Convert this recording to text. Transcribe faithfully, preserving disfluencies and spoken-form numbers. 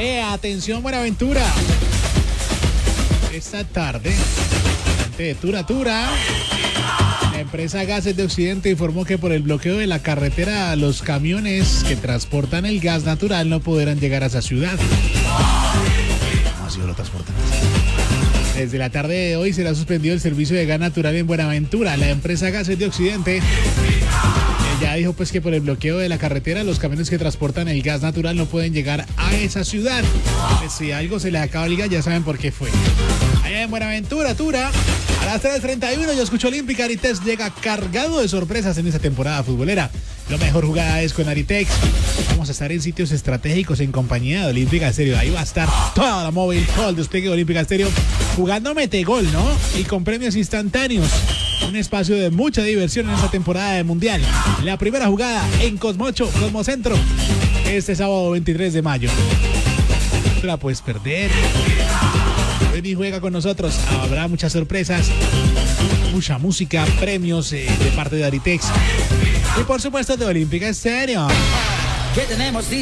Eh, atención, Buenaventura. Esta tarde, de Tura Tura, la empresa Gases de Occidente informó que por el bloqueo de la carretera, los camiones que transportan el gas natural no podrán llegar a esa ciudad. ¿Cómo así lo transportan? Desde la tarde de hoy será suspendido el servicio de gas natural en Buenaventura. La empresa Gases de Occidente ya dijo pues que por el bloqueo de la carretera los camiones que transportan el gas natural no pueden llegar a esa ciudad. Pues si algo se les acaba el gas, ya saben por qué fue. Allá en Buenaventura, Tura, a las tres treinta y uno yo escucho Olímpica. Aritex llega cargado de sorpresas en esta temporada futbolera. Lo mejor jugada es con Aritex. Vamos a estar en sitios estratégicos en compañía de Olímpica Estéreo. Ahí va a estar toda la móvil, todo el despliegue de Olímpica Estéreo jugando metegol, ¿no? Y con premios instantáneos. Un espacio de mucha diversión en esta temporada de Mundial. La primera jugada en Cosmocho, Cosmocentro, este sábado veintitrés de mayo. No te la puedes perder. Ven y juega con nosotros. Habrá muchas sorpresas, mucha música, premios eh, de parte de Aritex y por supuesto de Olímpica Estéreo. ¿Qué tenemos?